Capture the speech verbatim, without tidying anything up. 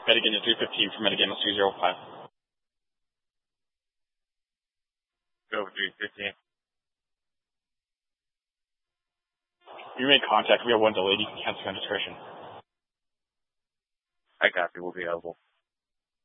Medigan to three fifteen for Medigan two zero five. Go over three fifteen. You made contact. We have one delayed. You can cancel on discretion. I copy. We'll be available.